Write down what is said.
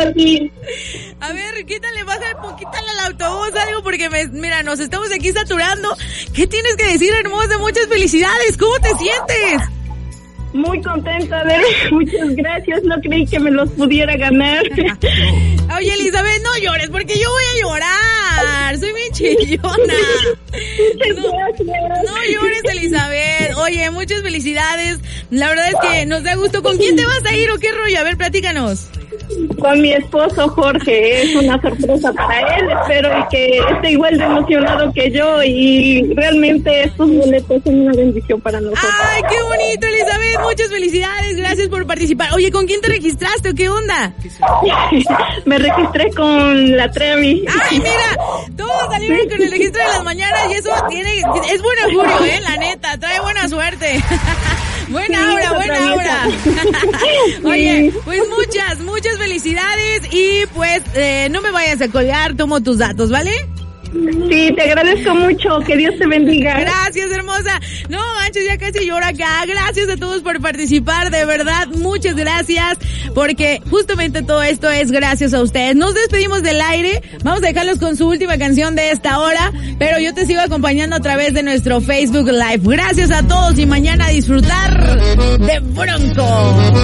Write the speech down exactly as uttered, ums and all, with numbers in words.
Jordi. A ver, quítale, bájale, quítale al autobús algo porque me, mira, nos estamos aquí saturando. ¿Qué tienes que decir, hermosa? Muchas felicidades. ¿Cómo te sientes? Muy contenta de muchas gracias, no creí que me los pudiera ganar. Oye, Elizabeth, no llores porque yo voy a llorar, soy bien chillona. Muchas no, gracias. No llores, Elizabeth. Oye, muchas felicidades. La verdad es que nos da gusto. ¿Con quién te vas a ir o qué rollo? A ver, platícanos. Con mi esposo Jorge, es una sorpresa para él, espero que esté igual de emocionado que yo y realmente estos boletos son una bendición para nosotros. Ay, qué bonito, Elizabeth, muchas felicidades, gracias por participar. Oye, ¿con quién te registraste o qué onda? Me registré con la Trevi. Ay, mira, todos salieron con el registro de las mañanas y eso tiene, es buen augurio, eh, la neta, trae buena suerte. Buena sí, aura, buena aura. Oye, pues muchas, muchas felicidades y pues eh, no me vayas a colgar, tomo tus datos, ¿vale? Sí, te agradezco mucho, que Dios te bendiga. Gracias, hermosa. No manches, ya casi lloro acá. Gracias a todos por participar, de verdad, muchas gracias, porque justamente todo esto es gracias a ustedes. Nos despedimos del aire, vamos a dejarlos con su última canción de esta hora, pero yo te sigo acompañando a través de nuestro Facebook Live. Gracias a todos y mañana a disfrutar de Bronco.